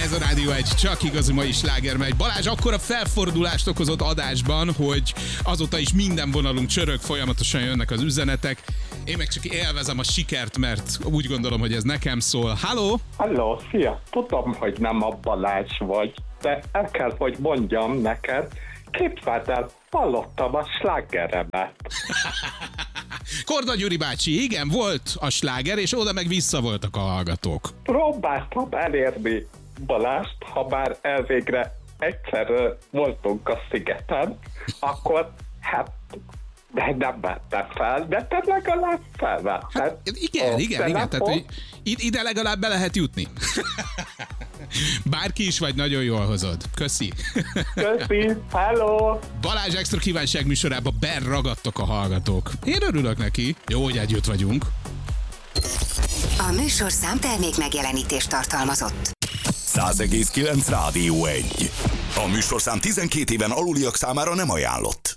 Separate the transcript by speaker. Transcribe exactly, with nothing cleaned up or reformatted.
Speaker 1: Ez a Rádió egy csak igazi mai sláger megy. Balázs akkora felfordulást okozott adásban, hogy azóta is minden vonalunk csörög, folyamatosan jönnek az üzenetek. Én meg csak élvezem a sikert, mert úgy gondolom, hogy ez nekem szól. Halló?
Speaker 2: Halló, szia! Tudom, hogy nem a Balázs vagy, de el kell, hogy mondjam neked, képzeld el, hallottam a slágeremet.
Speaker 1: Korda Gyuri bácsi, igen, volt a sláger, és oda meg vissza voltak a hallgatók.
Speaker 2: Próbáltam elérni Balást, ha bár elvégre egyszer voltunk a szigeten, akkor hát de nem vettem fel, de te legalább felvetted.
Speaker 1: Hát, igen, igen, igen, tehát hogy ide legalább be lehet jutni. Bárki is vagy, nagyon jól hozod. Köszi.
Speaker 2: Köszi, hello.
Speaker 1: Balázs Extra Kívánság műsorába berragadtok a hallgatók. Én örülök neki. Jó, hogy együtt vagyunk.
Speaker 3: A műsorszám termék megjelenítést tartalmazott.
Speaker 4: száz egész kilenc Rádió egy. A műsorszám tizenkét éven aluliak számára nem ajánlott.